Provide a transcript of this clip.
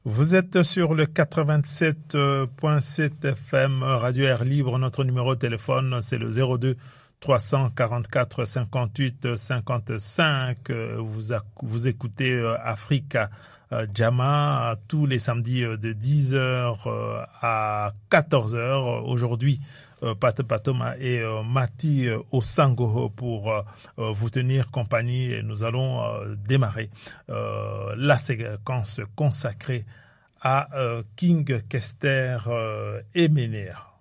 Vous êtes sur le 87.7 FM Radio Air Libre. Notre numéro de téléphone, c'est le 02 344 58 55. Vous écoutez Africa Jama tous les samedis de 10h à 14h. Aujourd'hui, Pat Patoma et Mati Osango pour vous tenir compagnie. Et nous allons démarrer la séquence consacrée à King Kester Emenea.